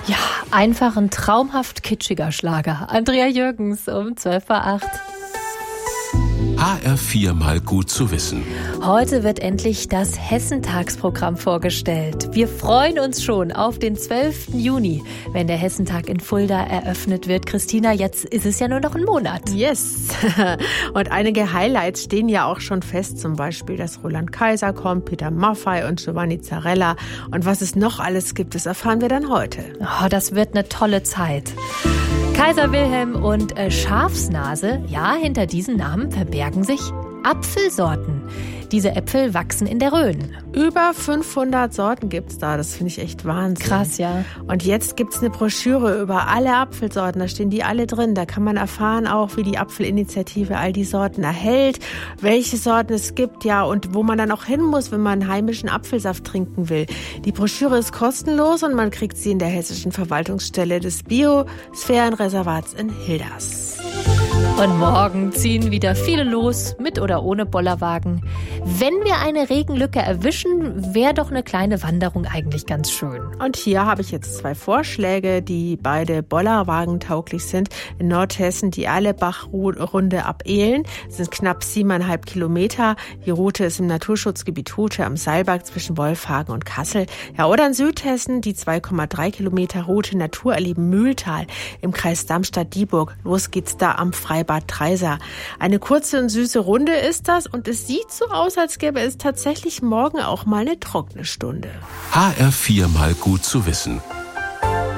Ja, einfach ein traumhaft kitschiger Schlager. Andrea Jürgens um 12:08. HR4 mal gut zu wissen. Heute wird endlich das Hessentagsprogramm vorgestellt. Wir freuen uns schon auf den 12. Juni, wenn der Hessentag in Fulda eröffnet wird. Christina, jetzt ist es ja nur noch ein Monat. Yes. Und einige Highlights stehen ja auch schon fest. Zum Beispiel, dass Roland Kaiser kommt, Peter Maffay und Giovanni Zarella. Und was es noch alles gibt, das erfahren wir dann heute. Oh, das wird eine tolle Zeit. Kaiser Wilhelm und Schafsnase, ja, hinter diesen Namen verbergen sich Apfelsorten. Diese Äpfel wachsen in der Rhön. Über 500 Sorten gibt's da, das finde ich echt Wahnsinn. Krass, ja. Und jetzt gibt's eine Broschüre über alle Apfelsorten, da stehen die alle drin. Da kann man erfahren auch, wie die Apfelinitiative all die Sorten erhält, welche Sorten es gibt, ja, und wo man dann auch hin muss, wenn man heimischen Apfelsaft trinken will. Die Broschüre ist kostenlos und man kriegt sie in der Hessischen Verwaltungsstelle des Biosphärenreservats in Hilders. Und morgen ziehen wieder viele los, mit oder ohne Bollerwagen. Wenn wir eine Regenlücke erwischen, wäre doch eine kleine Wanderung eigentlich ganz schön. Und hier habe ich jetzt 2 Vorschläge, die beide bollerwagentauglich sind. In Nordhessen die Erlebach-Runde ab Ehlen. Das sind knapp 7,5 Kilometer. Die Route ist im Naturschutzgebiet Hute am Seilberg zwischen Wolfhagen und Kassel. Ja, oder in Südhessen die 2,3 Kilometer Route Naturerleben Mühltal im Kreis Darmstadt-Dieburg. Los geht's da am Freibad Treysa. Eine kurze und süße Runde ist das und es sieht so aus, als gäbe es tatsächlich morgen auch mal eine trockene Stunde. HR4 mal gut zu wissen.